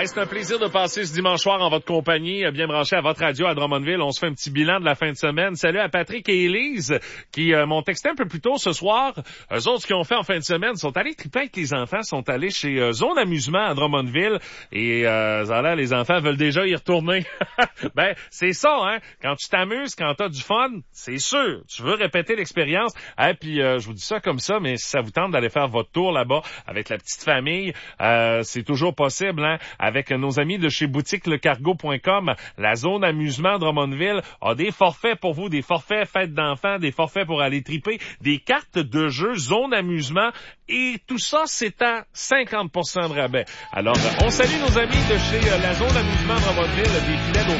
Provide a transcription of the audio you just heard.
Hey, c'est un plaisir de passer ce dimanche soir en votre compagnie, bien branché à votre radio à Drummondville. On se fait un petit bilan de la fin de semaine. Salut à Patrick et Élise qui m'ont texté un peu plus tôt ce soir. Eux autres, ce qu'ils ont fait en fin de semaine, sont allés triper avec les enfants, sont allés chez Zone Amusement à Drummondville et les enfants veulent déjà y retourner. Ben, c'est ça, hein. Quand tu t'amuses, quand t'as du fun, c'est sûr. Tu veux répéter l'expérience. Et puis, je vous dis ça comme ça, mais si ça vous tente d'aller faire votre tour là-bas avec la petite famille, c'est toujours possible, hein. Avec nos amis de chez boutiquelecargo.com, la zone amusement Drummondville a des forfaits pour vous, des forfaits fêtes d'enfants, des forfaits pour aller triper, des cartes de jeu zone amusement et tout ça, c'est à 50% de rabais. Alors, on salue nos amis de chez la zone amusement Drummondville, des filets d'eau